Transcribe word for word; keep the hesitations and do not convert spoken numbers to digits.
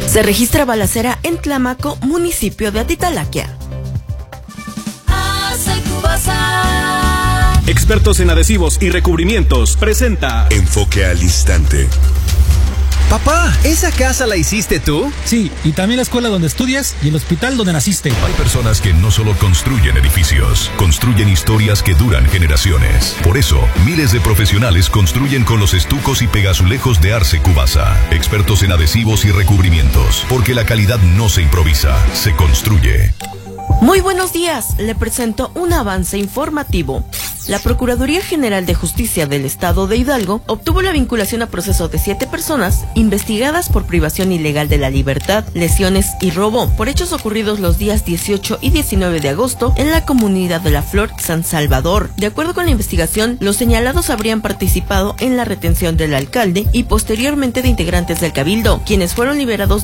Se registra balacera en Tlamaco, municipio de Atitalaquia. Expertos en adhesivos y recubrimientos presenta Enfoque al Instante. Papá, ¿esa casa la hiciste tú? Sí, y también la escuela donde estudias y el hospital donde naciste. Hay personas que no solo construyen edificios, construyen historias que duran generaciones. Por eso, miles de profesionales construyen con los estucos y pegazulejos de Arce Cubasa. Expertos en adhesivos y recubrimientos, porque la calidad no se improvisa, se construye. Muy buenos días, le presento un avance informativo. La Procuraduría General de Justicia del Estado de Hidalgo obtuvo la vinculación a proceso de siete personas investigadas por privación ilegal de la libertad, lesiones y robo por hechos ocurridos los días dieciocho y diecinueve de agosto en la comunidad de La Flor, San Salvador. De acuerdo con la investigación, los señalados habrían participado en la retención del alcalde y posteriormente de integrantes del cabildo, quienes fueron liberados